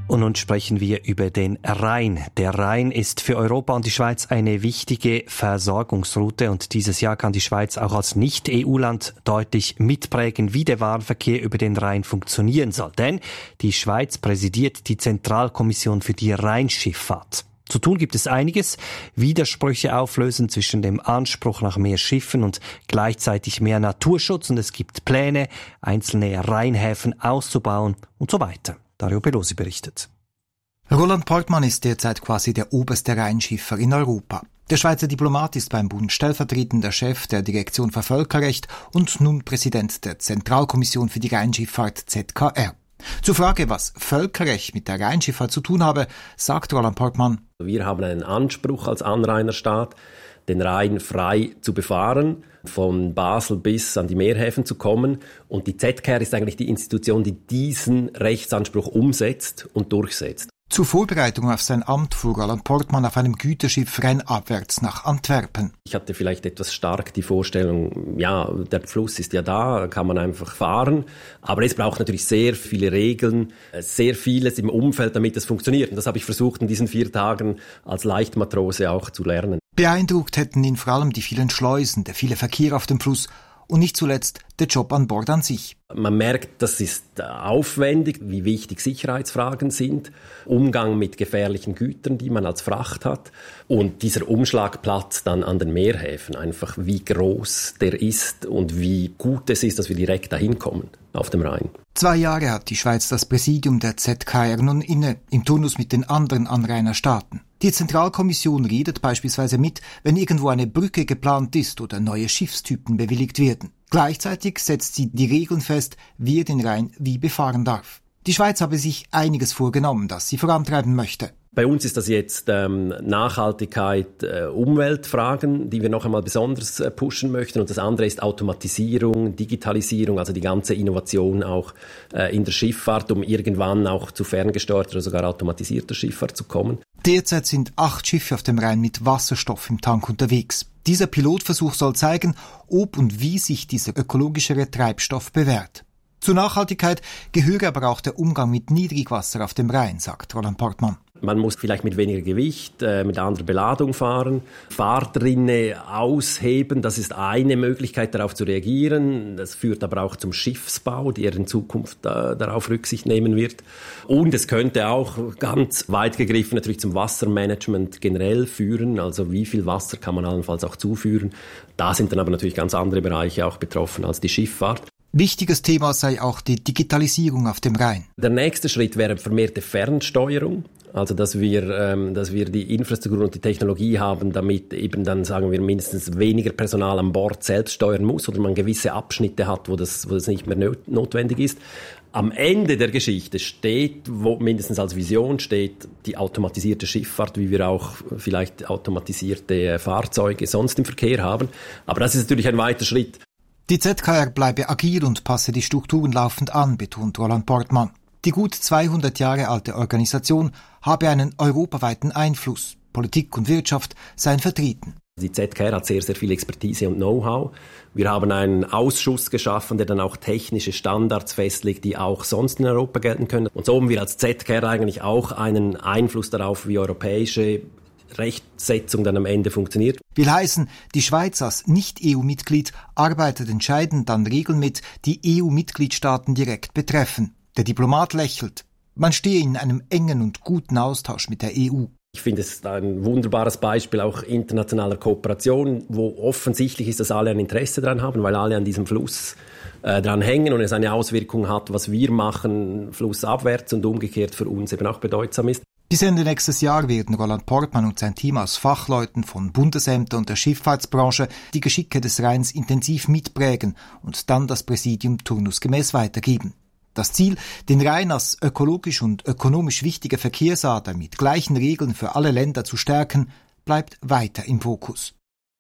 Und nun sprechen wir über den Rhein. Der Rhein ist für Europa und die Schweiz eine wichtige Versorgungsroute und dieses Jahr kann die Schweiz auch als Nicht-EU-Land deutlich mitprägen, wie der Warenverkehr über den Rhein funktionieren soll. Denn die Schweiz präsidiert die Zentralkommission für die Rheinschifffahrt. Zu tun gibt es einiges, Widersprüche auflösen zwischen dem Anspruch nach mehr Schiffen und gleichzeitig mehr Naturschutz und es gibt Pläne, einzelne Rheinhäfen auszubauen und so weiter. Dario Pelosi berichtet. Roland Portmann ist derzeit quasi der oberste Rheinschiffer in Europa. Der Schweizer Diplomat ist beim Bund stellvertretender Chef der Direktion für Völkerrecht und nun Präsident der Zentralkommission für die Rheinschifffahrt ZKR. Zur Frage, was Völkerrecht mit der Rheinschifffahrt zu tun habe, sagt Roland Portmann: Wir haben einen Anspruch als Anrainerstaat, den Rhein frei zu befahren, von Basel bis an die Meerhäfen zu kommen. Und die ZKR ist eigentlich die Institution, die diesen Rechtsanspruch umsetzt und durchsetzt. Zur Vorbereitung auf sein Amt fuhr Roland Portmann auf einem Güterschiff rennabwärts nach Antwerpen. Ich hatte vielleicht etwas stark die Vorstellung, ja, der Fluss ist ja da, kann man einfach fahren. Aber es braucht natürlich sehr viele Regeln, sehr vieles im Umfeld, damit es funktioniert. Und das habe ich versucht, in diesen 4 Tagen als Leichtmatrose auch zu lernen. Beeindruckt hätten ihn vor allem die vielen Schleusen, der viele Verkehr auf dem Fluss und nicht zuletzt der Job an Bord an sich. Man merkt, das ist aufwendig, wie wichtig Sicherheitsfragen sind, Umgang mit gefährlichen Gütern, die man als Fracht hat und dieser Umschlagplatz dann an den Meerhäfen, einfach wie groß der ist und wie gut es ist, dass wir direkt dahin kommen auf dem Rhein. 2 Jahre hat die Schweiz das Präsidium der ZKR nun inne, im Turnus mit den anderen Anrainerstaaten. Die Zentralkommission redet beispielsweise mit, wenn irgendwo eine Brücke geplant ist oder neue Schiffstypen bewilligt werden. Gleichzeitig setzt sie die Regeln fest, wer den Rhein wie befahren darf. Die Schweiz habe sich einiges vorgenommen, das sie vorantreiben möchte. Bei uns ist das jetzt Nachhaltigkeit, Umweltfragen, die wir noch einmal besonders pushen möchten. Und das andere ist Automatisierung, Digitalisierung, also die ganze Innovation auch in der Schifffahrt, um irgendwann auch zu ferngesteuerter oder sogar automatisierter Schifffahrt zu kommen. Derzeit sind 8 Schiffe auf dem Rhein mit Wasserstoff im Tank unterwegs. Dieser Pilotversuch soll zeigen, ob und wie sich dieser ökologischere Treibstoff bewährt. Zur Nachhaltigkeit gehöre aber auch der Umgang mit Niedrigwasser auf dem Rhein, sagt Roland Portmann. Man muss vielleicht mit weniger Gewicht, mit anderer Beladung fahren, Fahrtrinne ausheben, das ist eine Möglichkeit, darauf zu reagieren. Das führt aber auch zum Schiffsbau, der in Zukunft darauf Rücksicht nehmen wird. Und es könnte auch ganz weit gegriffen natürlich zum Wassermanagement generell führen, also wie viel Wasser kann man allenfalls auch zuführen. Da sind dann aber natürlich ganz andere Bereiche auch betroffen als die Schifffahrt. Wichtiges Thema sei auch die Digitalisierung auf dem Rhein. Der nächste Schritt wäre vermehrte Fernsteuerung. Also, dass wir die Infrastruktur und die Technologie haben, damit eben dann, sagen wir, mindestens weniger Personal an Bord selbst steuern muss oder man gewisse Abschnitte hat, wo das nicht mehr notwendig ist. Am Ende der Geschichte steht, wo mindestens als Vision steht, die automatisierte Schifffahrt, wie wir auch vielleicht automatisierte Fahrzeuge sonst im Verkehr haben. Aber das ist natürlich ein weiter Schritt. Die ZKR bleibe agil und passe die Strukturen laufend an, betont Roland Portmann. Die gut 200 Jahre alte Organisation habe einen europaweiten Einfluss. Politik und Wirtschaft seien vertreten. Die ZKR hat sehr, sehr viel Expertise und Know-how. Wir haben einen Ausschuss geschaffen, der dann auch technische Standards festlegt, die auch sonst in Europa gelten können. Und so haben wir als ZKR eigentlich auch einen Einfluss darauf, wie europäische Rechtsetzung dann am Ende funktioniert. Will heißen, die Schweiz als Nicht-EU-Mitglied arbeitet entscheidend an Regeln mit, die EU-Mitgliedstaaten direkt betreffen. Der Diplomat lächelt. Man stehe in einem engen und guten Austausch mit der EU. Ich finde, es ist ein wunderbares Beispiel auch internationaler Kooperation, wo offensichtlich ist, dass alle ein Interesse daran haben, weil alle an diesem Fluss dran hängen und es eine Auswirkung hat, was wir machen, flussabwärts und umgekehrt für uns eben auch bedeutsam ist. Bis Ende nächstes Jahr werden Roland Portmann und sein Team aus Fachleuten von Bundesämtern und der Schifffahrtsbranche die Geschicke des Rheins intensiv mitprägen und dann das Präsidium turnusgemäß weitergeben. Das Ziel, den Rhein als ökologisch und ökonomisch wichtige Verkehrsader mit gleichen Regeln für alle Länder zu stärken, bleibt weiter im Fokus.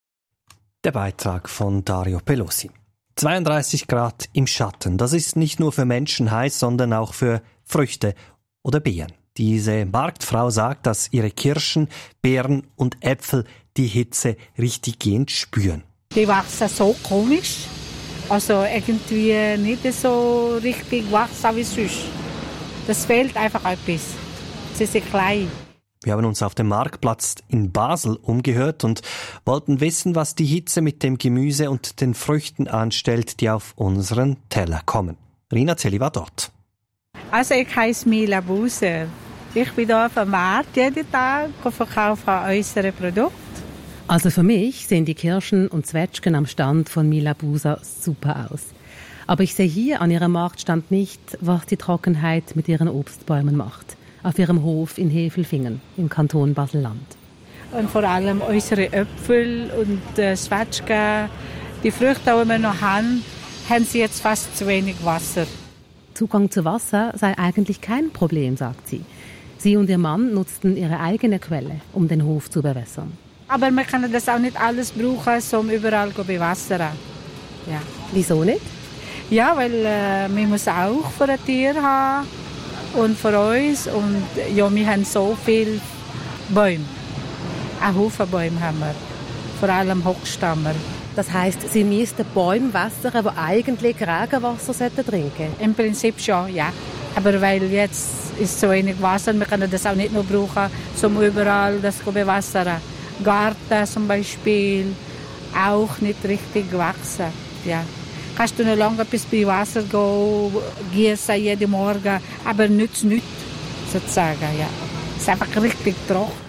Der Beitrag von Dario Pelosi. 32 Grad im Schatten, das ist nicht nur für Menschen heiß, sondern auch für Früchte oder Beeren. Diese Marktfrau sagt, dass ihre Kirschen, Beeren und Äpfel die Hitze richtiggehend spüren. Die wachsen so komisch. Also irgendwie nicht so richtig wachsen wie sonst. Das fehlt einfach etwas. sie sind klein. Wir haben uns auf dem Marktplatz in Basel umgehört und wollten wissen, was die Hitze mit dem Gemüse und den Früchten anstellt, die auf unseren Teller kommen. Rina Zelli war dort. Also ich heiße Mila Buser. Ich bin hier auf dem Markt jeden Tag und verkaufe unsere Produkte. Also für mich sehen die Kirschen und Zwetschgen am Stand von Mila Buser super aus. Aber ich sehe hier an ihrem Marktstand nicht, was die Trockenheit mit ihren Obstbäumen macht. Auf ihrem Hof in Hevelfingen im Kanton Basel-Land. Und vor allem unsere Äpfel und Zwetschgen, die Früchte, die wir noch haben sie jetzt fast zu wenig Wasser. Zugang zu Wasser sei eigentlich kein Problem, sagt sie. Sie und ihr Mann nutzten ihre eigene Quelle, um den Hof zu bewässern. Aber wir können das auch nicht alles brauchen, um überall zu bewässern. Ja. Wieso nicht? Ja, weil wir müssen auch für ein Tier haben und für uns. Und ja, wir haben so viele Bäume. Ein Haufen Bäume haben wir. Vor allem Hochstammer. Das heisst, Sie müssten Bäume wässern, die eigentlich Regenwasser trinken sollten? Im Prinzip schon, ja. Aber weil jetzt ist so wenig Wasser, wir können das auch nicht nur brauchen, um überall das zu bewässern. Garten zum Beispiel auch nicht richtig wachsen. Ja. Kannst du noch lange bis bei Wasser gießen jeden Morgen, aber nützt nichts, sozusagen. Ja. Es ist einfach richtig trocken.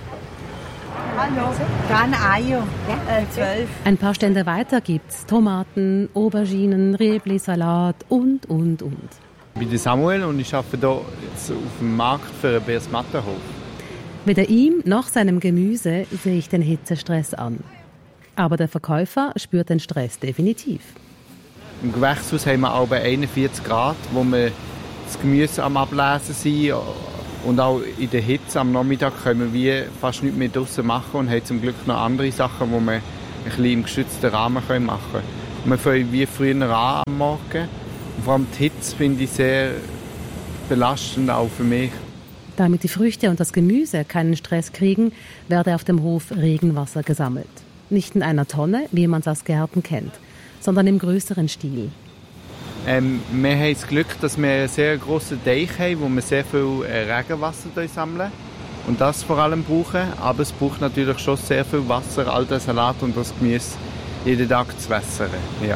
Hallo, dann Eier, 12. Ein paar Stände weiter gibt's Tomaten, Auberginen, Rebli, Salat und. Ich bin Samuel und ich arbeite hier jetzt auf dem Markt für einen Beersmattenhof. Weder ihm noch seinem Gemüse sehe ich den Hitzestress an. Aber der Verkäufer spürt den Stress definitiv. Im Gewächshaus haben wir auch bei 41 Grad, wo wir das Gemüse am Ablesen sind. Und auch in der Hitze am Nachmittag können wir fast nichts mehr draussen machen und haben zum Glück noch andere Sachen, die wir ein bisschen im geschützten Rahmen machen können. Wir fangen wie früher an am Morgen. Und vor allem die Hitze finde ich sehr belastend, auch für mich. Damit die Früchte und das Gemüse keinen Stress kriegen, werde auf dem Hof Regenwasser gesammelt. Nicht in einer Tonne, wie man es aus Gärten kennt, sondern im größeren Stil. Wir haben das Glück, dass wir einen sehr grossen Teich haben, wo wir sehr viel Regenwasser sammeln und das vor allem brauchen. Aber es braucht natürlich schon sehr viel Wasser, all den Salat und das Gemüse jeden Tag zu wässern. Ja.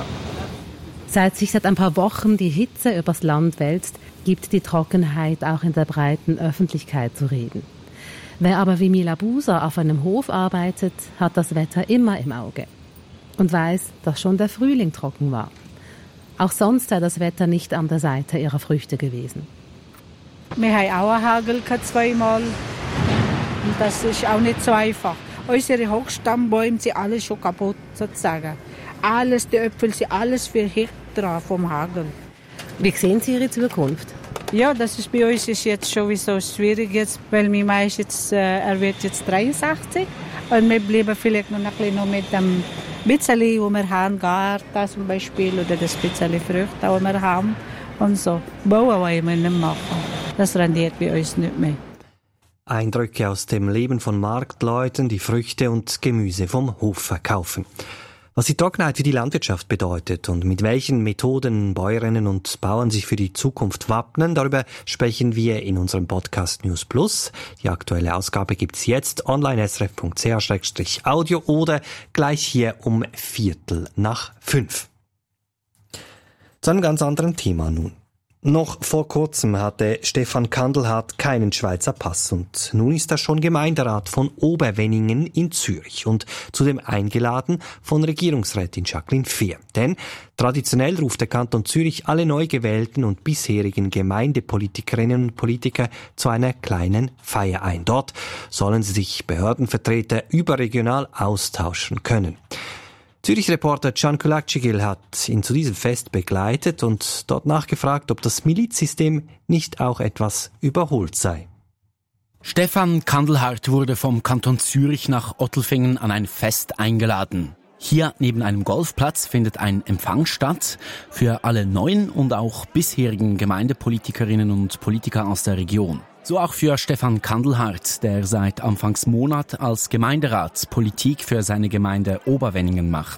Seit sich seit ein paar Wochen die Hitze übers Land wälzt, gibt die Trockenheit auch in der breiten Öffentlichkeit zu reden. Wer aber wie Mila Buser auf einem Hof arbeitet, hat das Wetter immer im Auge und weiß, dass schon der Frühling trocken war. Auch sonst sei das Wetter nicht an der Seite ihrer Früchte gewesen. Wir haben auch einen Hagel zweimal. Und das ist auch nicht so einfach. Unsere Hochstammbäume sind alle schon kaputt, sozusagen. Alles, die Äpfel sind alles verhickt dran vom Hagel. Wie sehen Sie Ihre Zukunft? Ja, das ist bei uns ist jetzt sowieso schwierig, jetzt, weil mein Mann ist jetzt, er wird jetzt 63 und wir bleiben vielleicht noch ein bisschen mit dem bisschen, wo wir haben, Garten zum Beispiel, oder das bisschen Früchte, die wir haben und so. Bauen wollen wir nicht machen. Das rendiert bei uns nicht mehr. Eindrücke aus dem Leben von Marktleuten, die Früchte und Gemüse vom Hof verkaufen. Was die Trockenheit für die Landwirtschaft bedeutet und mit welchen Methoden Bäuerinnen und Bauern sich für die Zukunft wappnen, darüber sprechen wir in unserem Podcast News Plus. Die aktuelle Ausgabe gibt's jetzt online srf.ch/audio oder gleich hier um 4:45. Zu einem ganz anderen Thema nun. Noch vor kurzem hatte Stefan Kandelhardt keinen Schweizer Pass und nun ist er schon Gemeinderat von Oberwenningen in Zürich und zudem eingeladen von Regierungsrätin Jacqueline Fehr. Denn traditionell ruft der Kanton Zürich alle neu gewählten und bisherigen Gemeindepolitikerinnen und Politiker zu einer kleinen Feier ein. Dort sollen sie sich Behördenvertreter überregional austauschen können. Zürich-Reporter Can Kulakcigil hat ihn zu diesem Fest begleitet und dort nachgefragt, ob das Milizsystem nicht auch etwas überholt sei. Stefan Kandelhardt wurde vom Kanton Zürich nach Ottelfingen an ein Fest eingeladen. Hier neben einem Golfplatz findet ein Empfang statt für alle neuen und auch bisherigen Gemeindepolitikerinnen und Politiker aus der Region. So auch für Stefan Kandelhardt, der seit Anfangsmonat als Gemeinderat Politik für seine Gemeinde Oberwenningen macht.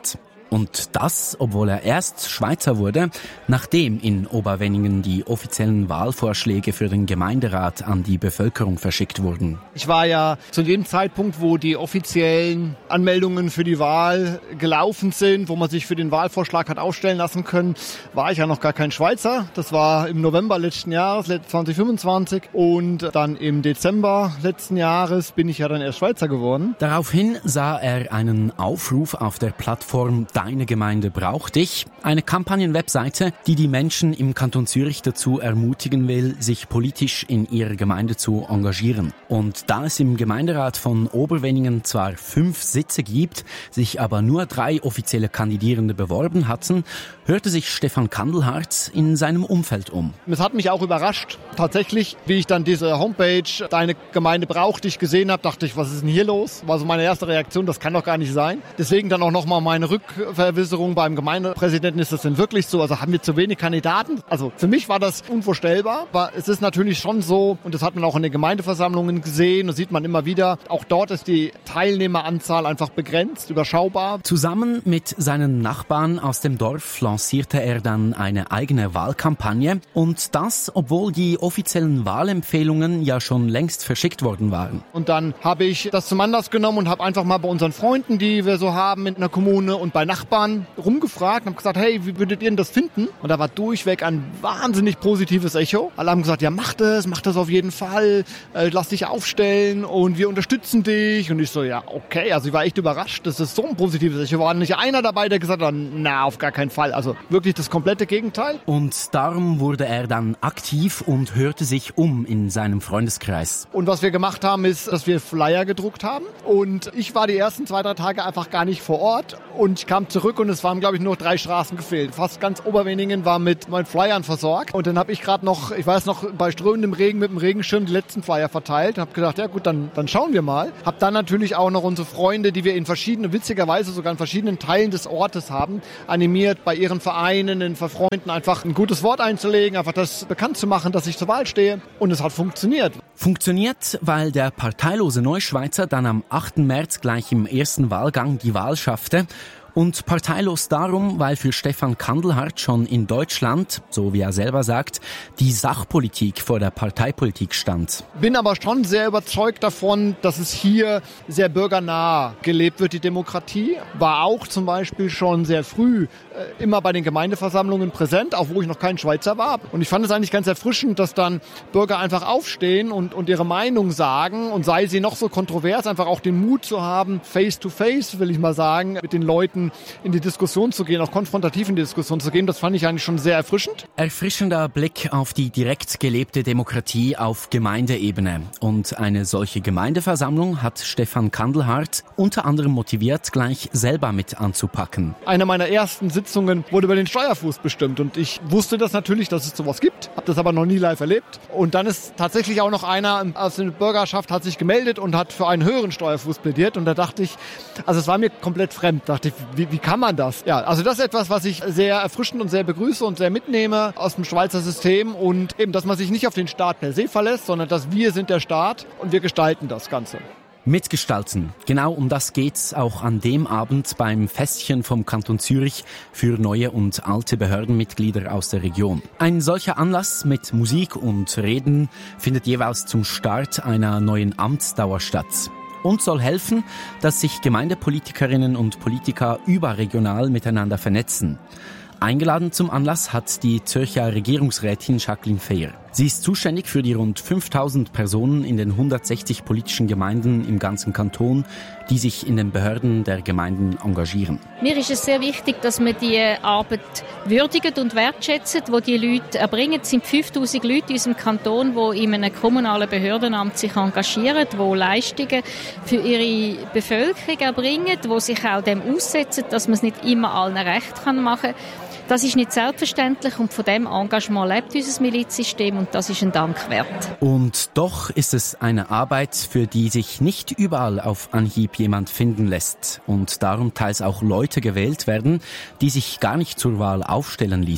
Und das, obwohl er erst Schweizer wurde, nachdem in Oberwenningen die offiziellen Wahlvorschläge für den Gemeinderat an die Bevölkerung verschickt wurden. Ich war ja zu dem Zeitpunkt, wo die offiziellen Anmeldungen für die Wahl gelaufen sind, wo man sich für den Wahlvorschlag hat aufstellen lassen können, war ich ja noch gar kein Schweizer. Das war im November letzten Jahres, 2025. Und dann im Dezember letzten Jahres bin ich ja dann erst Schweizer geworden. Daraufhin sah er einen Aufruf auf der Plattform Deine Gemeinde braucht dich, eine Kampagnenwebseite, die die Menschen im Kanton Zürich dazu ermutigen will, sich politisch in ihrer Gemeinde zu engagieren. Und da es im Gemeinderat von Oberwenningen zwar 5 Sitze gibt, sich aber nur 3 offizielle Kandidierende beworben hatten, hörte sich Stefan Kandelhardt in seinem Umfeld um. Es hat mich auch überrascht. Tatsächlich, wie ich dann diese Homepage Deine Gemeinde braucht dich gesehen habe, dachte ich, was ist denn hier los? War so meine erste Reaktion, das kann doch gar nicht sein. Deswegen dann auch nochmal meine Rückverwisserung beim Gemeindepräsidenten, ist das denn wirklich so? Also haben wir zu wenig Kandidaten? Also für mich war das unvorstellbar, aber es ist natürlich schon so, und das hat man auch in den Gemeindeversammlungen gesehen, das sieht man immer wieder, auch dort ist die Teilnehmeranzahl einfach begrenzt, überschaubar. Zusammen mit seinen Nachbarn aus dem Dorf lancierte er dann eine eigene Wahlkampagne, und das, obwohl die offiziellen Wahlempfehlungen ja schon längst verschickt worden waren. Und dann habe ich das zum Anlass genommen und habe einfach mal bei unseren Freunden, die wir so haben in der Kommune und bei Nachbarn rumgefragt und habe gesagt, hey, wie würdet ihr denn das finden? Und da war durchweg ein wahnsinnig positives Echo. Alle haben gesagt, ja, mach das auf jeden Fall, lass dich aufstellen und wir unterstützen dich. Und ich so, ja, okay, also ich war echt überrascht, dass das so ein positives Echo war. Nicht einer dabei, der gesagt hat, na, auf gar keinen Fall. Also wirklich das komplette Gegenteil. Und darum wurde er dann aktiv und hörte sich um in seinem Freundeskreis. Und was wir gemacht haben, ist, dass wir Flyer gedruckt haben. Und ich war die ersten 2-3 Tage einfach gar nicht vor Ort. Und ich kam zurück und es waren, glaube ich, nur 3 Straßen gefehlt. Fast ganz Oberwenningen war mit meinen Flyern versorgt. Und dann habe ich gerade noch, ich weiß noch, bei strömendem Regen mit dem Regenschirm die letzten Flyer verteilt. Und habe gedacht, ja gut, dann schauen wir mal. Habe dann natürlich auch noch unsere Freunde, die wir in verschiedenen, witzigerweise sogar in verschiedenen Teilen des Ortes haben, animiert, bei ihren Vereinen, den Freunden einfach ein gutes Wort einzulegen, einfach das bekannt zu machen, dass ich zur Wahl stehe. Und es hat funktioniert. Funktioniert, weil der parteilose Neuschweizer dann am 8. März gleich im ersten Wahlgang die Wahl schaffte. Und parteilos darum, weil für Stefan Kandelhardt schon in Deutschland, so wie er selber sagt, die Sachpolitik vor der Parteipolitik stand. Bin aber schon sehr überzeugt davon, dass es hier sehr bürgernah gelebt wird, die Demokratie. War auch zum Beispiel schon sehr früh immer bei den Gemeindeversammlungen präsent, auch wo ich noch kein Schweizer war. Und ich fand es eigentlich ganz erfrischend, dass dann Bürger einfach aufstehen und ihre Meinung sagen, und sei sie noch so kontrovers, einfach auch den Mut zu haben, face to face, will ich mal sagen, mit den Leuten in die Diskussion zu gehen, auch konfrontativ in die Diskussion zu gehen. Das fand ich eigentlich schon sehr erfrischend. Erfrischender Blick auf die direkt gelebte Demokratie auf Gemeindeebene. Und eine solche Gemeindeversammlung hat Stefan Kandelhardt unter anderem motiviert, gleich selber mit anzupacken. Eine meiner ersten Sitzungen wurde über den Steuerfuß bestimmt und ich wusste das natürlich, dass es sowas gibt, habe das aber noch nie live erlebt. Und dann ist tatsächlich auch noch einer aus der Bürgerschaft hat sich gemeldet und hat für einen höheren Steuerfuß plädiert und da dachte ich, also es war mir komplett fremd, dachte ich, wie kann man das? Ja, also das ist etwas, was ich sehr erfrischend und sehr begrüße und sehr mitnehme aus dem Schweizer System und eben, dass man sich nicht auf den Staat per se verlässt, sondern dass wir sind der Staat und wir gestalten das Ganze. Mitgestalten. Genau um das geht's auch an dem Abend beim Festchen vom Kanton Zürich für neue und alte Behördenmitglieder aus der Region. Ein solcher Anlass mit Musik und Reden findet jeweils zum Start einer neuen Amtsdauer statt und soll helfen, dass sich Gemeindepolitikerinnen und Politiker überregional miteinander vernetzen. Eingeladen zum Anlass hat die Zürcher Regierungsrätin Jacqueline Fehr. Sie ist zuständig für die rund 5000 Personen in den 160 politischen Gemeinden im ganzen Kanton, die sich in den Behörden der Gemeinden engagieren. Mir ist es sehr wichtig, dass wir die Arbeit würdigen und wertschätzen, die die Leute erbringen. Es sind 5000 Leute in unserem Kanton, die in einem kommunalen Behördenamt sich engagieren, die Leistungen für ihre Bevölkerung erbringen, die sich auch dem aussetzen, dass man es nicht immer allen recht machen kann. Das ist nicht selbstverständlich und von dem Engagement lebt unser Milizsystem und das ist ein Dank wert. Und doch ist es eine Arbeit, für die sich nicht überall auf Anhieb jemand finden lässt und darum teils auch Leute gewählt werden, die sich gar nicht zur Wahl aufstellen ließen.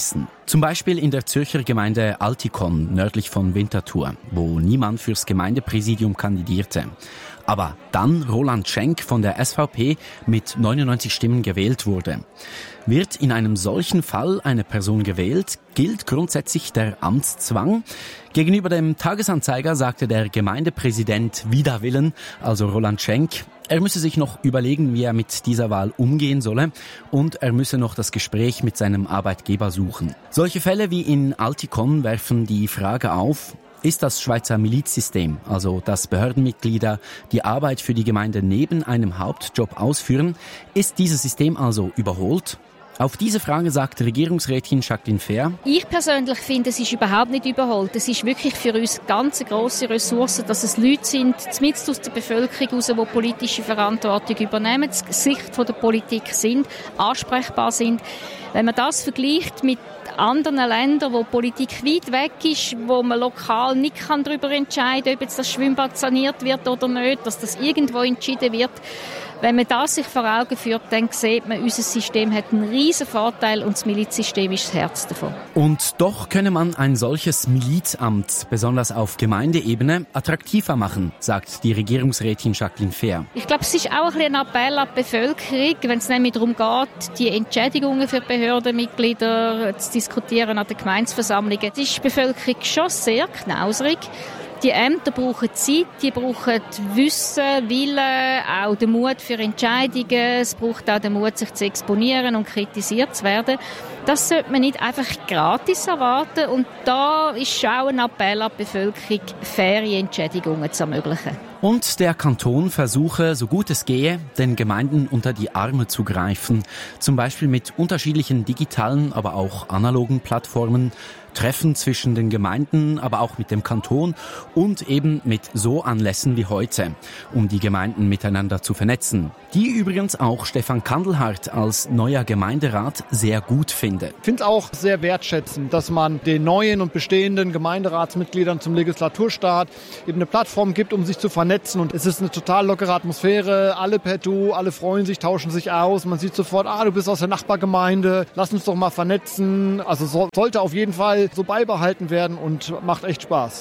Zum Beispiel in der Zürcher Gemeinde Altikon, nördlich von Winterthur, wo niemand fürs Gemeindepräsidium kandidierte. Aber dann Roland Schenk von der SVP mit 99 Stimmen gewählt wurde. Wird in einem solchen Fall eine Person gewählt, gilt grundsätzlich der Amtszwang. Gegenüber dem Tagesanzeiger sagte der Gemeindepräsident wider Willen, also Roland Schenk, er müsse sich noch überlegen, wie er mit dieser Wahl umgehen solle, und er müsse noch das Gespräch mit seinem Arbeitgeber suchen. Solche Fälle wie in Altikon werfen die Frage auf: Ist das Schweizer Milizsystem, also dass Behördenmitglieder die Arbeit für die Gemeinde neben einem Hauptjob ausführen, ist dieses System also überholt? Auf diese Frage sagt Regierungsrätin Jacqueline Fehr: Ich persönlich finde, es ist überhaupt nicht überholt. Es ist wirklich für uns ganz grosse Ressource, dass es Leute sind, mitten aus der Bevölkerung heraus, die politische Verantwortung übernehmen, das Gesicht von der Politik sind, ansprechbar sind. Wenn man das vergleicht mit anderen Ländern, wo die Politik weit weg ist, wo man lokal nicht darüber entscheiden kann, ob jetzt das Schwimmbad saniert wird oder nicht, dass das irgendwo entschieden wird. Wenn man das sich vor Augen führt, dann sieht man, unser System hat einen riesen Vorteil und das Milizsystem ist das Herz davon. Und doch könne man ein solches Milizamt, besonders auf Gemeindeebene, attraktiver machen, sagt die Regierungsrätin Jacqueline Fehr. Ich glaube, es ist auch ein Appell an die Bevölkerung, wenn es nämlich darum geht, die Entschädigungen für Behördenmitglieder zu diskutieren an den Gemeindeversammlungen. Es ist die Bevölkerung schon sehr knauserig. Die Ämter brauchen Zeit, die brauchen Wissen, Willen, auch den Mut für Entscheidungen. Es braucht auch den Mut, sich zu exponieren und kritisiert zu werden. Das sollte man nicht einfach gratis erwarten. Und da ist auch ein Appell an die Bevölkerung, faire Entschädigungen zu ermöglichen. Und der Kanton versuche, so gut es gehe, den Gemeinden unter die Arme zu greifen. Zum Beispiel mit unterschiedlichen digitalen, aber auch analogen Plattformen, Treffen zwischen den Gemeinden, aber auch mit dem Kanton und eben mit so Anlässen wie heute, um die Gemeinden miteinander zu vernetzen. Die übrigens auch Stefan Kandelhardt als neuer Gemeinderat sehr gut findet. Ich finde es auch sehr wertschätzend, dass man den neuen und bestehenden Gemeinderatsmitgliedern zum Legislaturstart eben eine Plattform gibt, um sich zu vernetzen. Und es ist eine total lockere Atmosphäre, alle per Du, alle freuen sich, tauschen sich aus. Man sieht sofort, du bist aus der Nachbargemeinde, lass uns doch mal vernetzen. Also sollte auf jeden Fall so beibehalten werden und macht echt Spaß.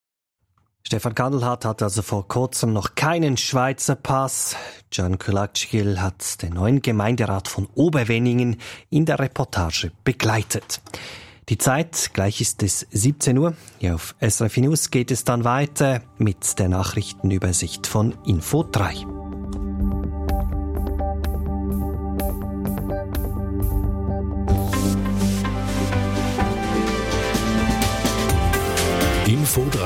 Stefan Kandelhardt hat also vor kurzem noch keinen Schweizer Pass. Can Kulakschgil hat den neuen Gemeinderat von Oberwenningen in der Reportage begleitet. Die Zeit, gleich ist es 17 Uhr. Hier auf SRF News geht es dann weiter mit der Nachrichtenübersicht von Info 3. Info 3.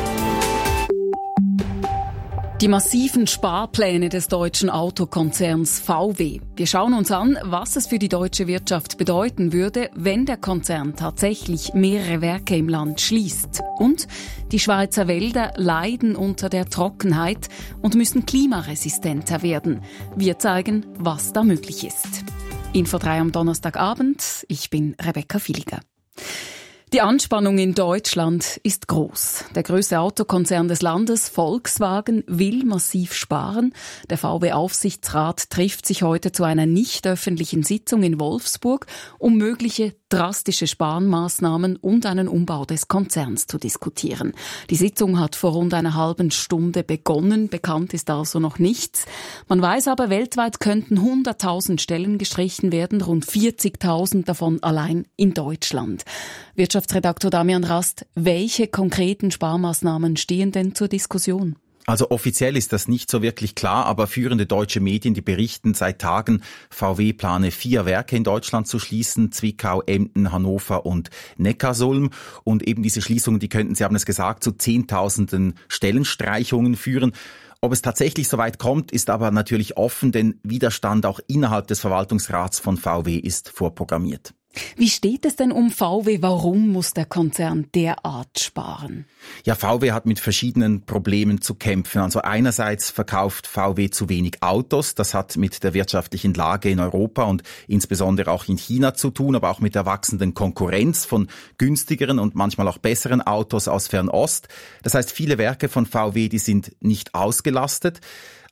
Die massiven Sparpläne des deutschen Autokonzerns VW. Wir schauen uns an, was es für die deutsche Wirtschaft bedeuten würde, wenn der Konzern tatsächlich mehrere Werke im Land schließt. Und die Schweizer Wälder leiden unter der Trockenheit und müssen klimaresistenter werden. Wir zeigen, was da möglich ist. Info 3 am Donnerstagabend. Ich bin Rebecca Filiger. Die Anspannung in Deutschland ist groß. Der größte Autokonzern des Landes, Volkswagen, will massiv sparen. Der VW-Aufsichtsrat trifft sich heute zu einer nicht öffentlichen Sitzung in Wolfsburg, um mögliche drastische Sparmaßnahmen und einen Umbau des Konzerns zu diskutieren. Die Sitzung hat vor rund einer halben Stunde begonnen. Bekannt ist also noch nichts. Man weiß aber, weltweit könnten 100.000 Stellen gestrichen werden, rund 40.000 davon allein in Deutschland. Wirtschaftsredaktor Damian Rast, welche konkreten Sparmaßnahmen stehen denn zur Diskussion? Also offiziell ist das nicht so wirklich klar, aber führende deutsche Medien, die berichten seit Tagen, VW plane 4 Werke in Deutschland zu schließen, Zwickau, Emden, Hannover und Neckarsulm. Und eben diese Schließungen, die könnten, Sie haben es gesagt, zu Zehntausenden Stellenstreichungen führen. Ob es tatsächlich so weit kommt, ist aber natürlich offen, denn Widerstand auch innerhalb des Verwaltungsrats von VW ist vorprogrammiert. Wie steht es denn um VW? Warum muss der Konzern derart sparen? Ja, VW hat mit verschiedenen Problemen zu kämpfen. Also einerseits verkauft VW zu wenig Autos. Das hat mit der wirtschaftlichen Lage in Europa und insbesondere auch in China zu tun, aber auch mit der wachsenden Konkurrenz von günstigeren und manchmal auch besseren Autos aus Fernost. Das heißt, viele Werke von VW, die sind nicht ausgelastet.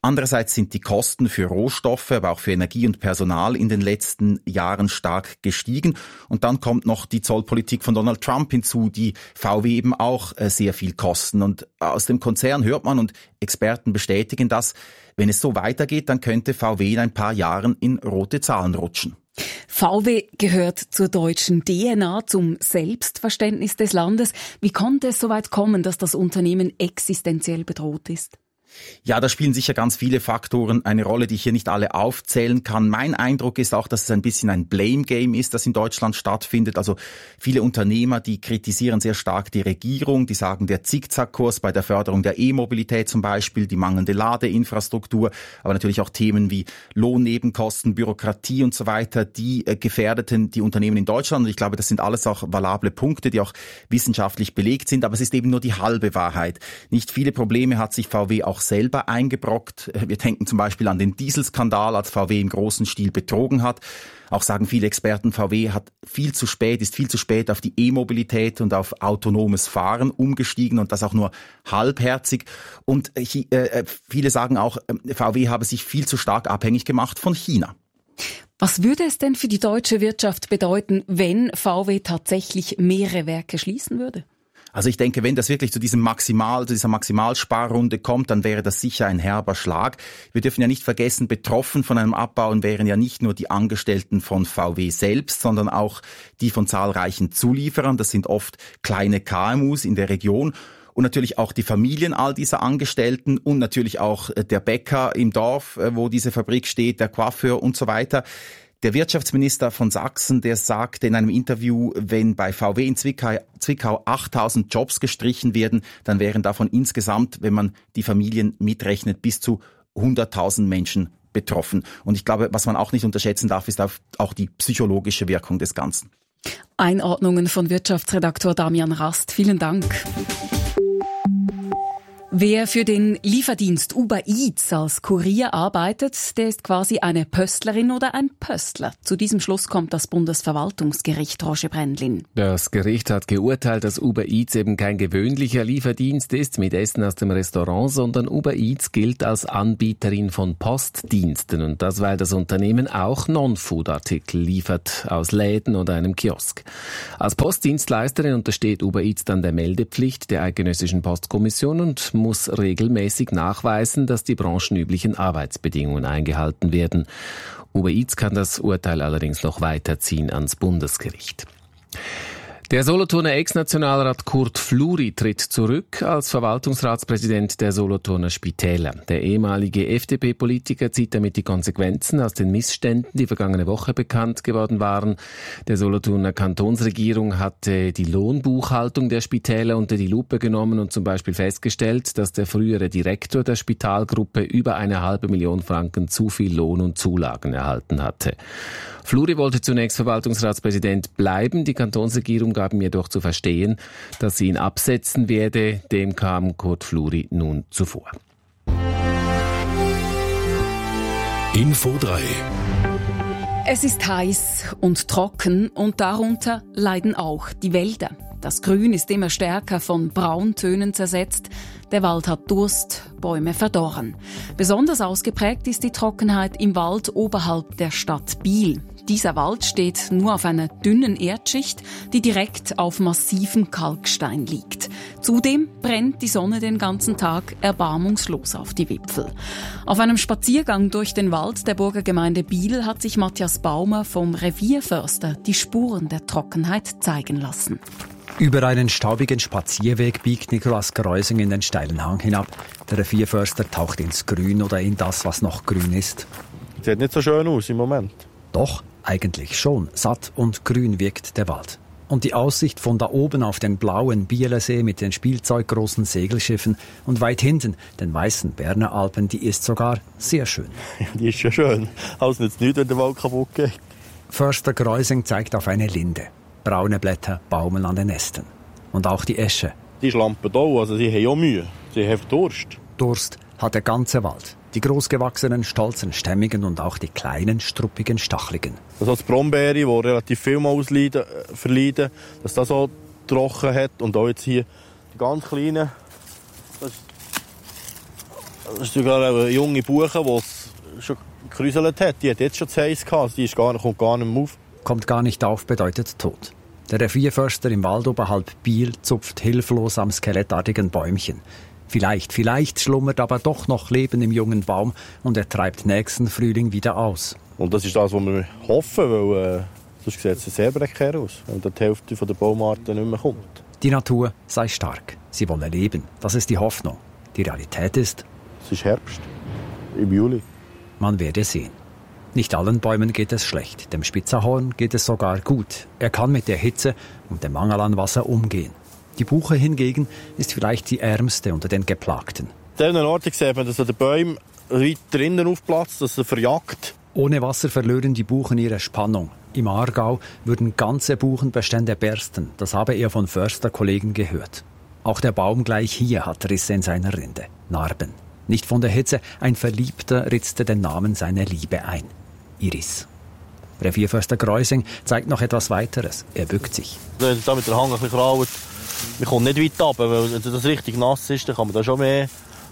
Andererseits sind die Kosten für Rohstoffe, aber auch für Energie und Personal in den letzten Jahren stark gestiegen. Und dann kommt noch die Zollpolitik von Donald Trump hinzu, die VW eben auch sehr viel kosten. Und aus dem Konzern hört man, und Experten bestätigen das, wenn es so weitergeht, dann könnte VW in ein paar Jahren in rote Zahlen rutschen. VW gehört zur deutschen DNA, zum Selbstverständnis des Landes. Wie konnte es so weit kommen, dass das Unternehmen existenziell bedroht ist? Ja, da spielen sicher ganz viele Faktoren eine Rolle, die ich hier nicht alle aufzählen kann. Mein Eindruck ist auch, dass es ein bisschen ein Blame-Game ist, das in Deutschland stattfindet. Also viele Unternehmer, die kritisieren sehr stark die Regierung, die sagen, der Zickzackkurs bei der Förderung der E-Mobilität zum Beispiel, die mangelnde Ladeinfrastruktur, aber natürlich auch Themen wie Lohnnebenkosten, Bürokratie und so weiter, die gefährdeten die Unternehmen in Deutschland. Und ich glaube, das sind alles auch valable Punkte, die auch wissenschaftlich belegt sind, aber es ist eben nur die halbe Wahrheit. Nicht viele Probleme hat sich VW auch selber eingebrockt. Wir denken zum Beispiel an den Dieselskandal, als VW im großen Stil betrogen hat. Auch sagen viele Experten, VW ist viel zu spät auf die E-Mobilität und auf autonomes Fahren umgestiegen und das auch nur halbherzig. Und viele sagen auch, VW habe sich viel zu stark abhängig gemacht von China. Was würde es denn für die deutsche Wirtschaft bedeuten, wenn VW tatsächlich mehrere Werke schließen würde? Also ich denke, wenn das wirklich zu dieser Maximalsparrunde kommt, dann wäre das sicher ein herber Schlag. Wir dürfen ja nicht vergessen, betroffen von einem Abbauen wären ja nicht nur die Angestellten von VW selbst, sondern auch die von zahlreichen Zulieferern. Das sind oft kleine KMUs in der Region. Und natürlich auch die Familien all dieser Angestellten und natürlich auch der Bäcker im Dorf, wo diese Fabrik steht, der Coiffeur und so weiter. Der Wirtschaftsminister von Sachsen, der sagte in einem Interview, wenn bei VW in Zwickau 8.000 Jobs gestrichen werden, dann wären davon insgesamt, wenn man die Familien mitrechnet, bis zu 100.000 Menschen betroffen. Und ich glaube, was man auch nicht unterschätzen darf, ist auch die psychologische Wirkung des Ganzen. Einordnungen von Wirtschaftsredaktor Damian Rast. Vielen Dank. Wer für den Lieferdienst Uber Eats als Kurier arbeitet, der ist quasi eine Pöstlerin oder ein Pöstler. Zu diesem Schluss kommt das Bundesverwaltungsgericht, Roger Brendlin. Das Gericht hat geurteilt, dass Uber Eats eben kein gewöhnlicher Lieferdienst ist mit Essen aus dem Restaurant, sondern Uber Eats gilt als Anbieterin von Postdiensten. Und das, weil das Unternehmen auch Non-Food-Artikel liefert aus Läden oder einem Kiosk. Als Postdienstleisterin untersteht Uber Eats dann der Meldepflicht der Eidgenössischen Postkommission und muss regelmäßig nachweisen, dass die branchenüblichen Arbeitsbedingungen eingehalten werden. Uber Eats kann das Urteil allerdings noch weiterziehen ans Bundesgericht. Der Solothurner Ex-Nationalrat Kurt Fluri tritt zurück als Verwaltungsratspräsident der Solothurner Spitäler. Der ehemalige FDP-Politiker zieht damit die Konsequenzen aus den Missständen, die vergangene Woche bekannt geworden waren. Der Solothurner Kantonsregierung hatte die Lohnbuchhaltung der Spitäler unter die Lupe genommen und zum Beispiel festgestellt, dass der frühere Direktor der Spitalgruppe über 500.000 Franken zu viel Lohn und Zulagen erhalten hatte. Fluri wollte zunächst Verwaltungsratspräsident bleiben. Die Kantonsregierung gab ihm jedoch zu verstehen, dass sie ihn absetzen werde. Dem kam Kurt Fluri nun zuvor. Info 3. Es ist heiß und trocken und darunter leiden auch die Wälder. Das Grün ist immer stärker von Brauntönen zersetzt. Der Wald hat Durst, Bäume verdorren. Besonders ausgeprägt ist die Trockenheit im Wald oberhalb der Stadt Biel. Dieser Wald steht nur auf einer dünnen Erdschicht, die direkt auf massivem Kalkstein liegt. Zudem brennt die Sonne den ganzen Tag erbarmungslos auf die Wipfel. Auf einem Spaziergang durch den Wald der Burgergemeinde Biel hat sich Matthias Baumer vom Revierförster die Spuren der Trockenheit zeigen lassen. Über einen staubigen Spazierweg biegt Nikolaus Greusing in den steilen Hang hinab. Der Revierförster taucht ins Grün oder in das, was noch grün ist. Sieht nicht so schön aus im Moment. Doch, eigentlich schon. Satt und grün wirkt der Wald. Und die Aussicht von da oben auf den blauen Bielersee mit den spielzeuggroßen Segelschiffen und weit hinten den weißen Berner Alpen, die ist sogar sehr schön. Ja, die ist ja schön. Also nicht, wenn der Wald kaputt geht. Förster Greusing zeigt auf eine Linde. Braune Blätter baumeln an den Ästen. Und auch die Esche. Die schlampen auch, also sie haben auch Mühe. Sie haben Durst. Durst hat der ganze Wald. Die großgewachsenen, stolzen, stämmigen und auch die kleinen, struppigen, stachligen. Also die Brombeere, die relativ viel mal verleiden, dass das auch trocken hat. Und auch jetzt hier die ganz kleinen. Das ist sogar eine junge Buche, die es schon gekräuselt hat. Die hat jetzt schon zu heiß gehabt. Die kommt gar nicht mehr auf. Kommt gar nicht auf bedeutet tot. Der Revierförster im Wald oberhalb Biel zupft hilflos am skelettartigen Bäumchen. Vielleicht schlummert aber doch noch Leben im jungen Baum und er treibt nächsten Frühling wieder aus. Und das ist das, was wir hoffen, weil sonst sieht es sehr prekär aus, wenn die Hälfte der Baumarten nicht mehr kommt. Die Natur sei stark, sie wolle leben. Das ist die Hoffnung. Die Realität ist... Es ist Herbst, im Juli. Man werde sehen. Nicht allen Bäumen geht es schlecht. Dem Spitzahorn geht es sogar gut. Er kann mit der Hitze und dem Mangel an Wasser umgehen. Die Buche hingegen ist vielleicht die ärmste unter den Geplagten. An diesen Orten sieht man, dass der Baum weit drinnen aufplatzt, dass er verjagt. Ohne Wasser verlören die Buchen ihre Spannung. Im Aargau würden ganze Buchenbestände bersten. Das habe er von Försterkollegen gehört. Auch der Baum gleich hier hat Risse in seiner Rinde. Narben. Nicht von der Hitze, ein Verliebter ritzte den Namen seiner Liebe ein. Iris. Revierförster Greusing zeigt noch etwas weiteres. Er bückt sich. Wenn es da mit der Hang ein bisschen kraut, man kommt nicht weit runter, weil wenn das richtig nass ist, dann kann man da schon mehr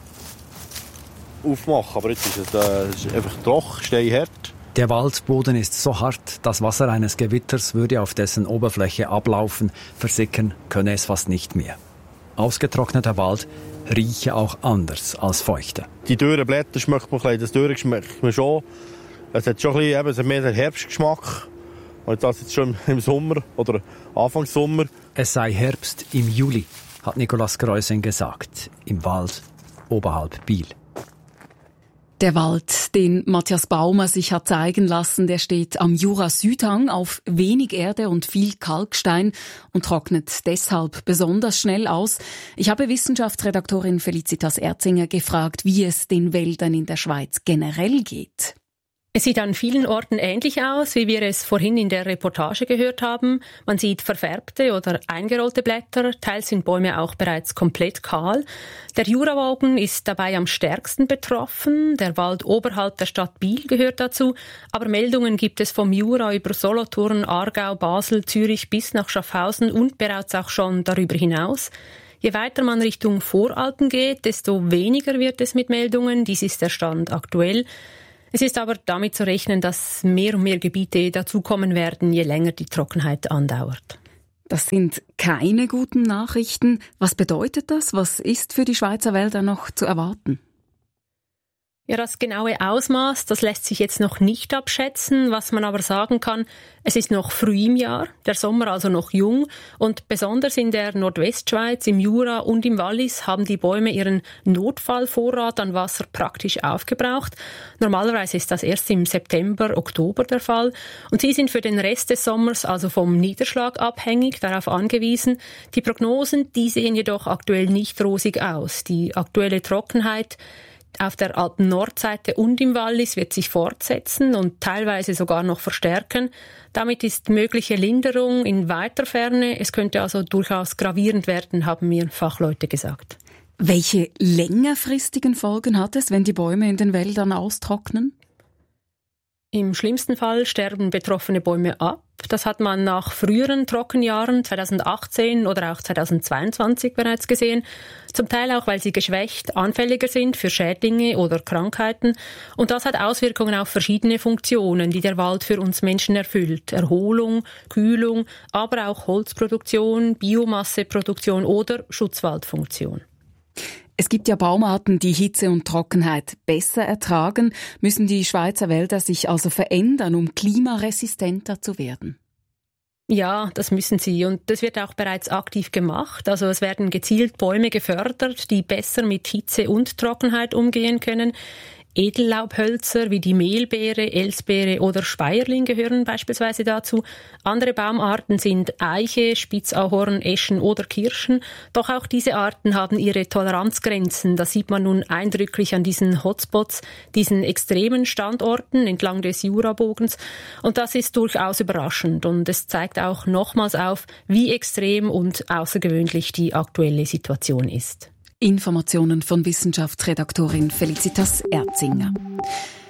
aufmachen. Aber jetzt ist es einfach trocken, steinhart. Der Waldboden ist so hart, das Wasser eines Gewitters würde auf dessen Oberfläche ablaufen, versickern könne es fast nicht mehr. Ausgetrockneter Wald rieche auch anders als feuchter. Die dürren Blätter schmeckt man ein bisschen, das Dürre schmeckt man schon. Es hat schon ein bisschen, es hat mehr den Herbstgeschmack. Und das jetzt schon im Sommer oder Anfang Sommer. Es sei Herbst im Juli, hat Nikolaus Greusing gesagt, im Wald oberhalb Biel. Der Wald, den Matthias Baumer sich hat zeigen lassen, der steht am Jura-Südhang auf wenig Erde und viel Kalkstein und trocknet deshalb besonders schnell aus. Ich habe Wissenschaftsredaktorin Felicitas Erzinger gefragt, wie es den Wäldern in der Schweiz generell geht. Es sieht an vielen Orten ähnlich aus, wie wir es vorhin in der Reportage gehört haben. Man sieht verfärbte oder eingerollte Blätter, teils sind Bäume auch bereits komplett kahl. Der Jurabogen ist dabei am stärksten betroffen. Der Wald oberhalb der Stadt Biel gehört dazu. Aber Meldungen gibt es vom Jura über Solothurn, Aargau, Basel, Zürich bis nach Schaffhausen und bereits auch schon darüber hinaus. Je weiter man Richtung Voralpen geht, desto weniger wird es mit Meldungen. Dies ist der Stand aktuell. Es ist aber damit zu rechnen, dass mehr und mehr Gebiete dazukommen werden, je länger die Trockenheit andauert. Das sind keine guten Nachrichten. Was bedeutet das? Was ist für die Schweizer Wälder noch zu erwarten? Ja, das genaue Ausmaß, das lässt sich jetzt noch nicht abschätzen. Was man aber sagen kann, es ist noch früh im Jahr, der Sommer also noch jung und besonders in der Nordwestschweiz, im Jura und im Wallis haben die Bäume ihren Notfallvorrat an Wasser praktisch aufgebraucht. Normalerweise ist das erst im September, Oktober der Fall und sie sind für den Rest des Sommers also vom Niederschlag abhängig, darauf angewiesen. Die Prognosen, die sehen jedoch aktuell nicht rosig aus. Die aktuelle Trockenheit auf der Alpen-Nordseite und im Wallis wird sich fortsetzen und teilweise sogar noch verstärken. Damit ist mögliche Linderung in weiter Ferne. Es könnte also durchaus gravierend werden, haben mir Fachleute gesagt. Welche längerfristigen Folgen hat es, wenn die Bäume in den Wäldern austrocknen? Im schlimmsten Fall sterben betroffene Bäume ab. Das hat man nach früheren Trockenjahren 2018 oder auch 2022 bereits gesehen. Zum Teil auch, weil sie geschwächt, anfälliger sind für Schädlinge oder Krankheiten. Und das hat Auswirkungen auf verschiedene Funktionen, die der Wald für uns Menschen erfüllt. Erholung, Kühlung, aber auch Holzproduktion, Biomasseproduktion oder Schutzwaldfunktion. Es gibt ja Baumarten, die Hitze und Trockenheit besser ertragen. Müssen die Schweizer Wälder sich also verändern, um klimaresistenter zu werden? Ja, das müssen sie und das wird auch bereits aktiv gemacht. Also es werden gezielt Bäume gefördert, die besser mit Hitze und Trockenheit umgehen können. Edellaubhölzer wie die Mehlbeere, Elsbeere oder Speierling gehören beispielsweise dazu. Andere Baumarten sind Eiche, Spitzahorn, Eschen oder Kirschen. Doch auch diese Arten haben ihre Toleranzgrenzen. Das sieht man nun eindrücklich an diesen Hotspots, diesen extremen Standorten entlang des Jurabogens. Und das ist durchaus überraschend. Und es zeigt auch nochmals auf, wie extrem und außergewöhnlich die aktuelle Situation ist. Informationen von Wissenschaftsredaktorin Felicitas Erzinger.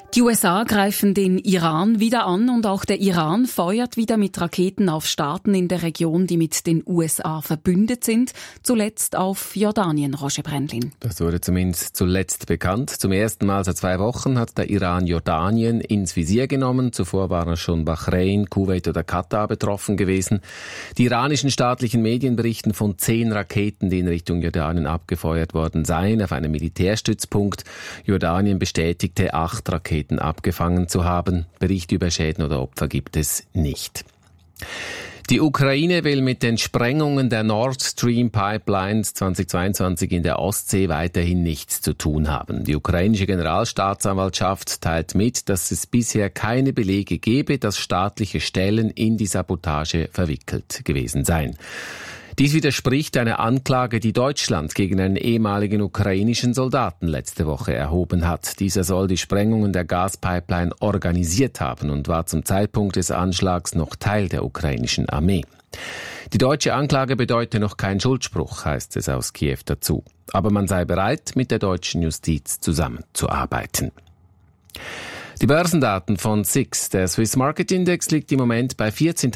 Die USA greifen den Iran wieder an und auch der Iran feuert wieder mit Raketen auf Staaten in der Region, die mit den USA verbündet sind. Zuletzt auf Jordanien, Roger Brändlin. Das wurde zumindest zuletzt bekannt. Zum ersten Mal seit 2 Wochen hat der Iran Jordanien ins Visier genommen. Zuvor waren schon Bahrain, Kuwait oder Katar betroffen gewesen. Die iranischen staatlichen Medien berichten von 10 Raketen, die in Richtung Jordanien abgefeuert worden seien, auf einem Militärstützpunkt. Jordanien bestätigte 8 Raketen abgefangen zu haben. Berichte über Schäden oder Opfer gibt es nicht. Die Ukraine will mit den Sprengungen der Nord Stream Pipelines 2022 in der Ostsee weiterhin nichts zu tun haben. Die ukrainische Generalstaatsanwaltschaft teilt mit, dass es bisher keine Belege gebe, dass staatliche Stellen in die Sabotage verwickelt gewesen seien. Dies widerspricht einer Anklage, die Deutschland gegen einen ehemaligen ukrainischen Soldaten letzte Woche erhoben hat. Dieser soll die Sprengungen der Gaspipeline organisiert haben und war zum Zeitpunkt des Anschlags noch Teil der ukrainischen Armee. Die deutsche Anklage bedeute noch keinen Schuldspruch, heißt es aus Kiew dazu. Aber man sei bereit, mit der deutschen Justiz zusammenzuarbeiten. Die Börsendaten von SIX, der Swiss Market Index, liegt im Moment bei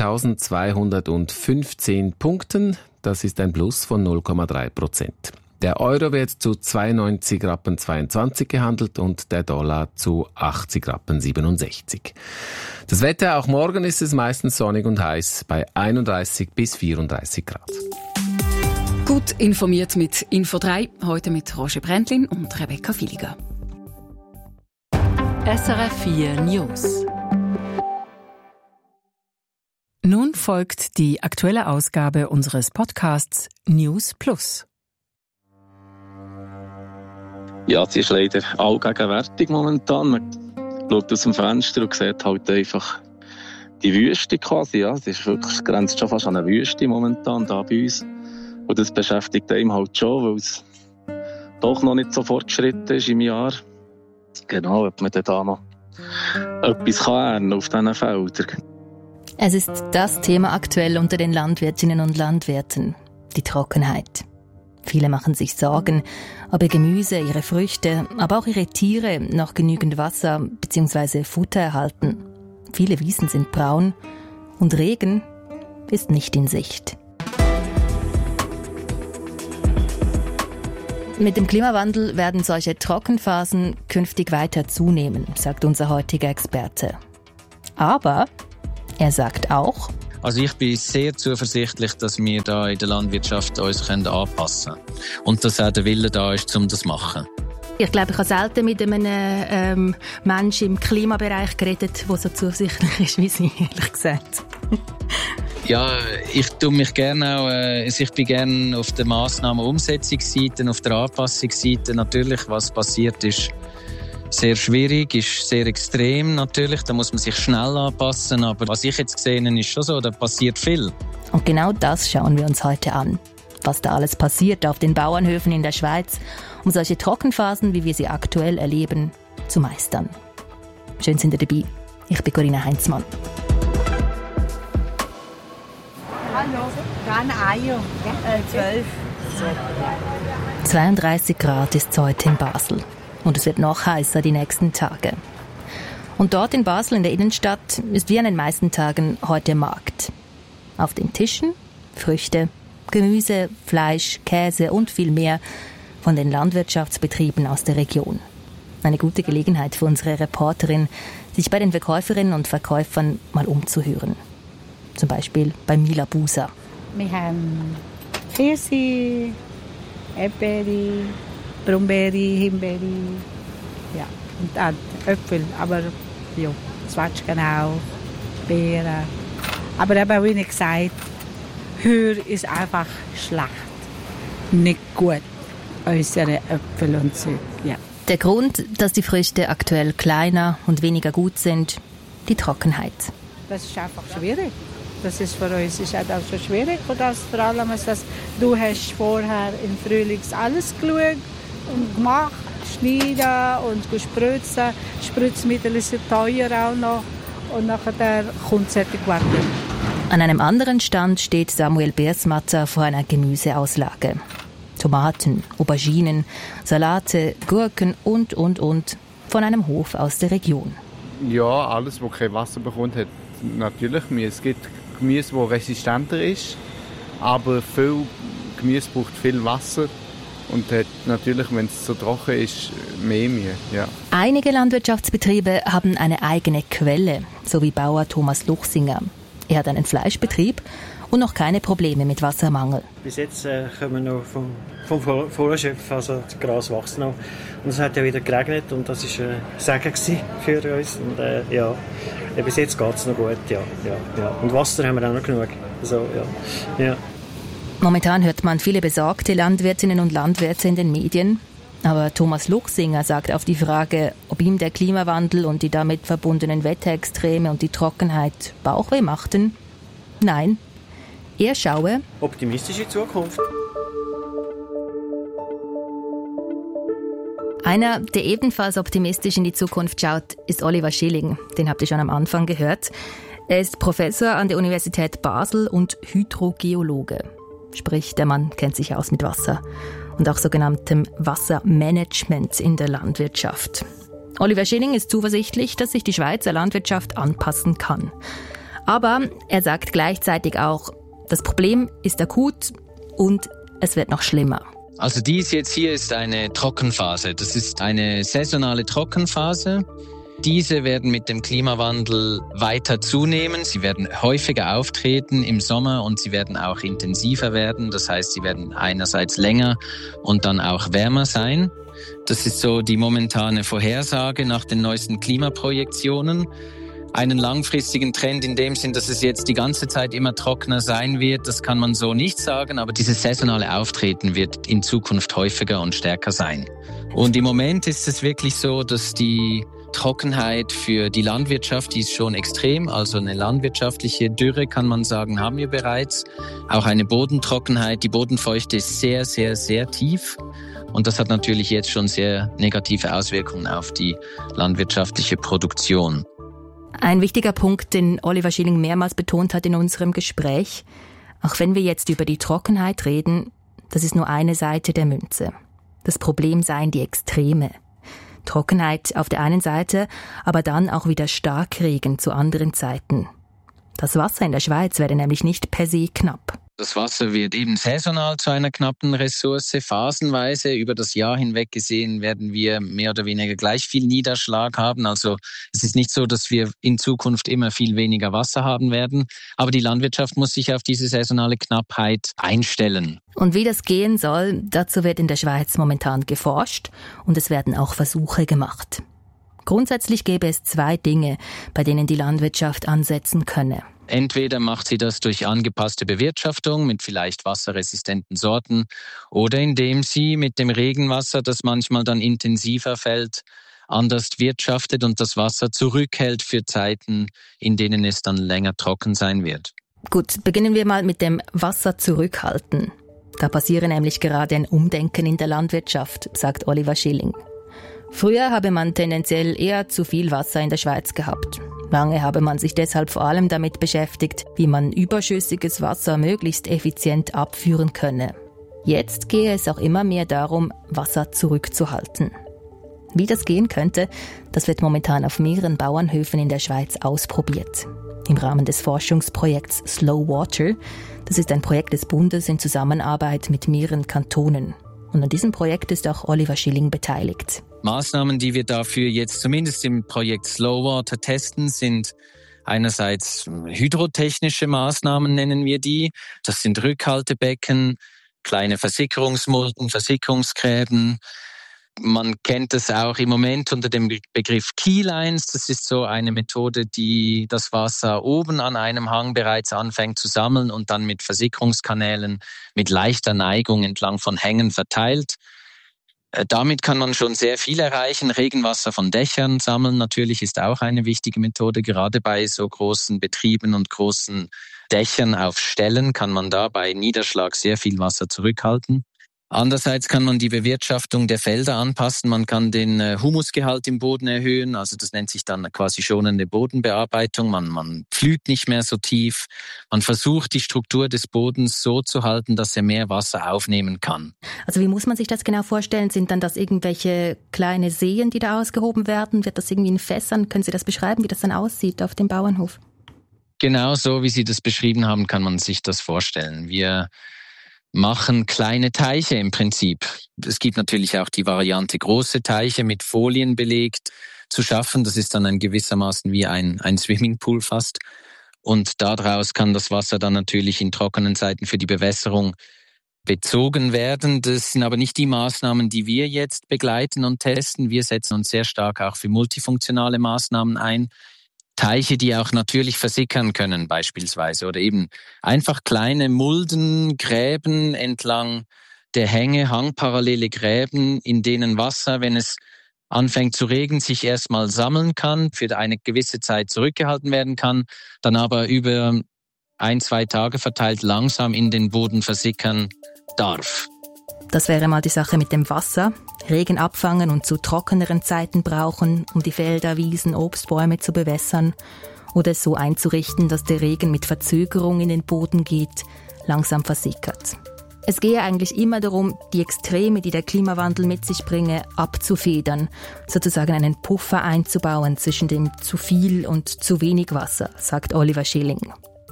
14.215 Punkten. Das ist ein Plus von 0,3%. Der Euro wird zu 92,22 Rappen gehandelt und der Dollar zu 80,67 Rappen. Das Wetter, auch morgen ist es meistens sonnig und heiß bei 31 bis 34 Grad. Gut informiert mit Info 3, heute mit Roger Brändlin und Rebecca Filiger. SRF 4 News. Nun folgt die aktuelle Ausgabe unseres Podcasts News Plus. Ja, sie ist leider allgegenwärtig momentan. Man schaut aus dem Fenster und sieht halt einfach die Wüste quasi. Ja, es ist wirklich, grenzt schon fast an eine Wüste momentan da bei uns. Und das beschäftigt einen halt schon, weil es doch noch nicht so fortgeschritten ist im Jahr. Genau, ob man da noch etwas kann auf diesen Feldern. Es ist das Thema aktuell unter den Landwirtinnen und Landwirten, die Trockenheit. Viele machen sich Sorgen, ob ihr Gemüse, ihre Früchte, aber auch ihre Tiere noch genügend Wasser bzw. Futter erhalten. Viele Wiesen sind braun und Regen ist nicht in Sicht. Mit dem Klimawandel werden solche Trockenphasen künftig weiter zunehmen, sagt unser heutiger Experte. Aber er sagt auch: Also ich bin sehr zuversichtlich, dass wir da in der Landwirtschaft uns anpassen können. Und dass auch der Wille da ist, um das zu machen. Ich glaube, ich habe selten mit einem Menschen im Klimabereich geredet, der so zuversichtlich ist wie Sie, ehrlich gesagt. Ja, ich tue mich gerne auch, ich bin gerne auf der Massnahmenumsetzungsseite, auf der Anpassungsseite. Natürlich, was passiert ist sehr schwierig, ist sehr extrem natürlich, da muss man sich schnell anpassen, aber was ich jetzt gesehen habe, ist schon so, da passiert viel. Und genau das schauen wir uns heute an. Was da alles passiert auf den Bauernhöfen in der Schweiz, um solche Trockenphasen, wie wir sie aktuell erleben, zu meistern. Schön sind ihr dabei. Ich bin Corinna Heinzmann. Hallo, dann Ajo, 12. 32 Grad ist es heute in Basel. Und es wird noch heißer die nächsten Tage. Und dort in Basel in der Innenstadt ist wie an den meisten Tagen heute Markt. Auf den Tischen Früchte, Gemüse, Fleisch, Käse und viel mehr von den Landwirtschaftsbetrieben aus der Region. Eine gute Gelegenheit für unsere Reporterin, sich bei den Verkäuferinnen und Verkäufern mal umzuhören. Zum Beispiel bei Mila Buser. Wir haben Pfirsich, Erdbeere, Brombeere, Himbeere, ja, und auch Äpfel, aber ja, Zwetschgen auch, Beeren. Aber eben, wie ich gesagt, Hör ist einfach schlecht, nicht gut, unsere Äpfel und so, ja. Der Grund, dass die Früchte aktuell kleiner und weniger gut sind, die Trockenheit. Das ist einfach schwierig. Das ist für uns ist auch schon schwierig, und das vor allem, dass du hast vorher im Frühling alles geschaut und gemacht, schneiden und spritzen. Spritzmittel sind teuer auch noch und nachher kommt es gewartet. An einem anderen Stand steht Samuel Beersmatter vor einer Gemüseauslage. Tomaten, Auberginen, Salate, Gurken und. von einem Hof aus der Region. Ja, alles, was kein Wasser bekommt, hat natürlich Gemüse. Es gibt Gemüse, das resistenter ist, aber viel Gemüse braucht viel Wasser und hat natürlich, wenn es so trocken ist, mehr Mühe. Ja. Einige Landwirtschaftsbetriebe haben eine eigene Quelle, so wie Bauer Thomas Luchsinger. Er hat einen Fleischbetrieb und noch keine Probleme mit Wassermangel. Bis jetzt kommen wir noch vom Vorschöpf, also das Gras wächst noch. Und es hat ja wieder geregnet und das war ein Segen für uns. Und, bis jetzt geht es noch gut. Ja. Und Wasser haben wir auch noch genug. Also, ja. Momentan hört man viele besorgte Landwirtinnen und Landwirte in den Medien. Aber Thomas Luchsinger sagt auf die Frage, ob ihm der Klimawandel und die damit verbundenen Wetterextreme und die Trockenheit Bauchweh machten, nein. Er schaue optimistisch in die Zukunft. Einer, der ebenfalls optimistisch in die Zukunft schaut, ist Oliver Schilling. Den habt ihr schon am Anfang gehört. Er ist Professor an der Universität Basel und Hydrogeologe. Sprich, der Mann kennt sich aus mit Wasser und auch sogenanntem Wassermanagement in der Landwirtschaft. Oliver Schilling ist zuversichtlich, dass sich die Schweizer Landwirtschaft anpassen kann. Aber er sagt gleichzeitig auch, das Problem ist akut und es wird noch schlimmer. Also dies jetzt hier ist eine Trockenphase. Das ist eine saisonale Trockenphase. Diese werden mit dem Klimawandel weiter zunehmen. Sie werden häufiger auftreten im Sommer und sie werden auch intensiver werden. Das heißt, sie werden einerseits länger und dann auch wärmer sein. Das ist so die momentane Vorhersage nach den neuesten Klimaprojektionen. Einen langfristigen Trend in dem Sinn, dass es jetzt die ganze Zeit immer trockener sein wird, das kann man so nicht sagen, aber dieses saisonale Auftreten wird in Zukunft häufiger und stärker sein. Und im Moment ist es wirklich so, dass die Trockenheit für die Landwirtschaft, die ist schon extrem, also eine landwirtschaftliche Dürre kann man sagen, haben wir bereits. Auch eine Bodentrockenheit, die Bodenfeuchte ist sehr, sehr, sehr tief. Und das hat natürlich jetzt schon sehr negative Auswirkungen auf die landwirtschaftliche Produktion. Ein wichtiger Punkt, den Oliver Schilling mehrmals betont hat in unserem Gespräch, auch wenn wir jetzt über die Trockenheit reden, das ist nur eine Seite der Münze. Das Problem seien die Extreme. Trockenheit auf der einen Seite, aber dann auch wieder Starkregen zu anderen Zeiten. Das Wasser in der Schweiz werde nämlich nicht per se knapp. Das Wasser wird eben saisonal zu einer knappen Ressource. Phasenweise über das Jahr hinweg gesehen werden wir mehr oder weniger gleich viel Niederschlag haben. Also es ist nicht so, dass wir in Zukunft immer viel weniger Wasser haben werden. Aber die Landwirtschaft muss sich auf diese saisonale Knappheit einstellen. Und wie das gehen soll, dazu wird in der Schweiz momentan geforscht und es werden auch Versuche gemacht. Grundsätzlich gäbe es 2 Dinge, bei denen die Landwirtschaft ansetzen könne. Entweder macht sie das durch angepasste Bewirtschaftung mit vielleicht wasserresistenten Sorten oder indem sie mit dem Regenwasser, das manchmal dann intensiver fällt, anders wirtschaftet und das Wasser zurückhält für Zeiten, in denen es dann länger trocken sein wird. Gut, beginnen wir mal mit dem Wasser zurückhalten. Da passiere nämlich gerade ein Umdenken in der Landwirtschaft, sagt Oliver Schilling. Früher habe man tendenziell eher zu viel Wasser in der Schweiz gehabt. Lange habe man sich deshalb vor allem damit beschäftigt, wie man überschüssiges Wasser möglichst effizient abführen könne. Jetzt gehe es auch immer mehr darum, Wasser zurückzuhalten. Wie das gehen könnte, das wird momentan auf mehreren Bauernhöfen in der Schweiz ausprobiert. Im Rahmen des Forschungsprojekts Slow Water. Das ist ein Projekt des Bundes in Zusammenarbeit mit mehreren Kantonen. Und an diesem Projekt ist auch Oliver Schilling beteiligt. Maßnahmen, die wir dafür jetzt zumindest im Projekt Slow Water testen, sind einerseits hydrotechnische Maßnahmen, nennen wir die. Das sind Rückhaltebecken, kleine Versickerungsmulden, Versickerungsgräben. Man kennt es auch im Moment unter dem Begriff Keylines. Das ist so eine Methode, die das Wasser oben an einem Hang bereits anfängt zu sammeln und dann mit Versickerungskanälen mit leichter Neigung entlang von Hängen verteilt. Damit kann man schon sehr viel erreichen. Regenwasser von Dächern sammeln natürlich ist auch eine wichtige Methode. Gerade bei so großen Betrieben und großen Dächern auf Ställen kann man da bei Niederschlag sehr viel Wasser zurückhalten. Andererseits kann man die Bewirtschaftung der Felder anpassen. Man kann den Humusgehalt im Boden erhöhen. Also das nennt sich dann quasi schonende Bodenbearbeitung. Man pflügt nicht mehr so tief. Man versucht, die Struktur des Bodens so zu halten, dass er mehr Wasser aufnehmen kann. Also wie muss man sich das genau vorstellen? Sind dann das irgendwelche kleine Seen, die da ausgehoben werden? Wird das irgendwie in Fässern? Können Sie das beschreiben, wie das dann aussieht auf dem Bauernhof? Genau so, wie Sie das beschrieben haben, kann man sich das vorstellen. Wir machen kleine Teiche im Prinzip. Es gibt natürlich auch die Variante, große Teiche mit Folien belegt zu schaffen. Das ist dann ein gewissermaßen wie ein Swimmingpool fast. Und daraus kann das Wasser dann natürlich in trockenen Zeiten für die Bewässerung bezogen werden. Das sind aber nicht die Maßnahmen, die wir jetzt begleiten und testen. Wir setzen uns sehr stark auch für multifunktionale Maßnahmen ein. Teiche, die auch natürlich versickern können beispielsweise oder eben einfach kleine Mulden, Gräben entlang der Hänge, hangparallele Gräben, in denen Wasser, wenn es anfängt zu regnen, sich erstmal sammeln kann, für eine gewisse Zeit zurückgehalten werden kann, dann aber über 1-2 Tage verteilt langsam in den Boden versickern darf. Das wäre mal die Sache mit dem Wasser. Regen abfangen und zu trockeneren Zeiten brauchen, um die Felder, Wiesen, Obstbäume zu bewässern oder es so einzurichten, dass der Regen mit Verzögerung in den Boden geht, langsam versickert. Es gehe eigentlich immer darum, die Extreme, die der Klimawandel mit sich bringe, abzufedern, sozusagen einen Puffer einzubauen zwischen dem zu viel und zu wenig Wasser, sagt Oliver Schilling.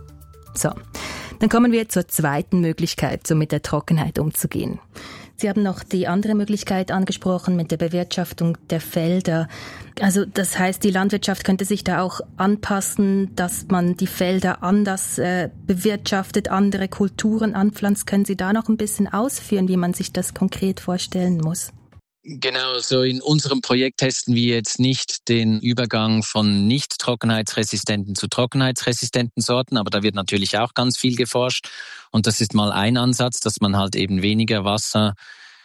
So, dann kommen wir zur zweiten Möglichkeit, so mit der Trockenheit umzugehen. Sie haben noch die andere Möglichkeit angesprochen mit der Bewirtschaftung der Felder. Also das heißt, die Landwirtschaft könnte sich da auch anpassen, dass man die Felder anders bewirtschaftet, andere Kulturen anpflanzt. Können Sie da noch ein bisschen ausführen, wie man sich das konkret vorstellen muss? Genau, so in unserem Projekt testen wir jetzt nicht den Übergang von nicht trockenheitsresistenten zu trockenheitsresistenten Sorten, aber da wird natürlich auch ganz viel geforscht und das ist mal ein Ansatz, dass man halt eben weniger Wasser,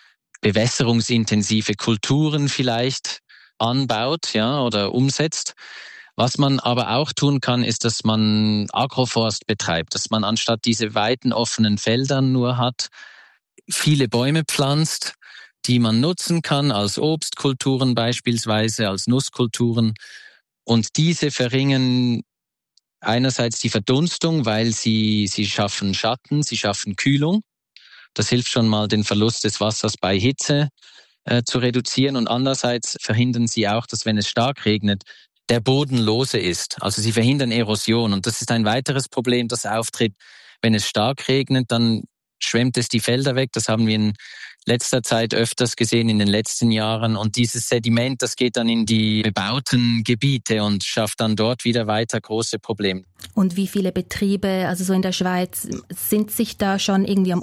bewässerungsintensive Kulturen vielleicht anbaut, ja, oder umsetzt. Was man aber auch tun kann, ist, dass man Agroforst betreibt, dass man anstatt diese weiten offenen Feldern nur hat, viele Bäume pflanzt, die man nutzen kann als Obstkulturen beispielsweise, als Nusskulturen. Und diese verringern einerseits die Verdunstung, weil sie schaffen Schatten, sie schaffen Kühlung. Das hilft schon mal, den Verlust des Wassers bei Hitze zu reduzieren. Und andererseits verhindern sie auch, dass wenn es stark regnet, der Boden lose ist. Also sie verhindern Erosion. Und das ist ein weiteres Problem, das auftritt. Wenn es stark regnet, dann schwemmt es die Felder weg. Das haben wir in letzter Zeit öfters gesehen, in den letzten Jahren. Und dieses Sediment, das geht dann in die bebauten Gebiete und schafft dann dort wieder weiter große Probleme. Und wie viele Betriebe, also so in der Schweiz, sind sich da schon irgendwie am